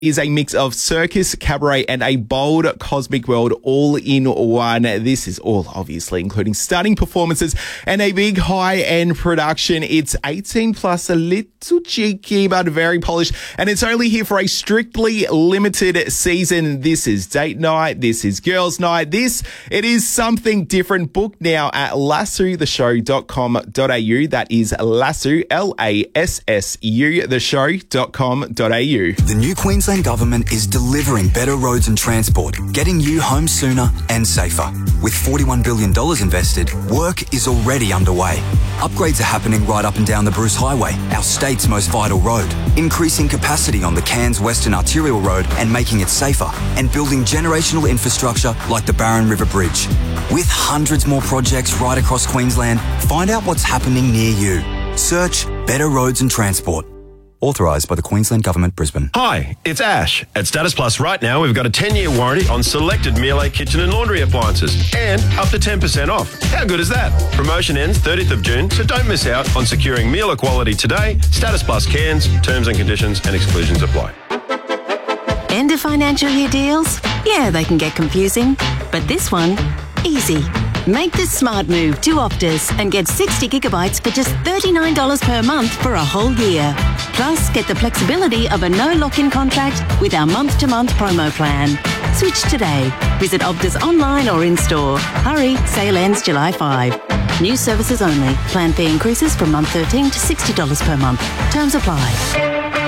is a mix of circus, cabaret, and a bold cosmic world all in one. This is all obviously including stunning performances and a big high-end production. It's 18 plus, a little cheeky, but very polished, and it's only here for a strictly limited season. This is date night. This is girls' night. It is something different. Book now at lassutheshow.com.au. That is Lassu, Lassu, theshow.com.au. The new Queensland Government is delivering better roads and transport, getting you home sooner and safer. With $41 billion invested, work is already underway. Upgrades are happening right up and down the Bruce Highway, our state's most vital road, increasing capacity on the Cairns Western Arterial Road and making it safer, and building generational infrastructure like the Barron River Bridge. With hundreds more projects right across Queensland, find out what's happening near you. Search Better Roads and Transport. Authorised by the Queensland Government, Brisbane. Hi, it's Ash. At Status Plus right now, we've got a 10-year warranty on selected Miele kitchen and laundry appliances and up to 10% off. How good is that? Promotion ends 30th of June, so don't miss out on securing Miele quality today. Status Plus Cairns, terms and conditions and exclusions apply. End of financial year deals? Yeah, they can get confusing. But this one, easy. Make the smart move to Optus and get 60 gigabytes for just $39 per month for a whole year. Plus, get the flexibility of a no lock-in contract with our month-to-month promo plan. Switch today. Visit Optus online or in-store. Hurry, sale ends July 5. New services only. Plan fee increases from month 13 to $60 per month. Terms apply.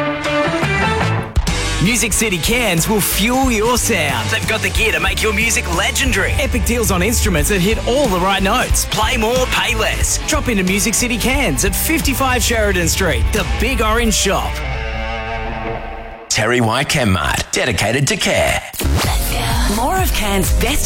Music City Cairns will fuel your sound. They've got the gear to make your music legendary. Epic deals on instruments that hit all the right notes. Play more, pay less. Drop into Music City Cairns at 55 Sheridan Street, the Big Orange Shop. Terry White Chem Mart, dedicated to care. More of Cairns' best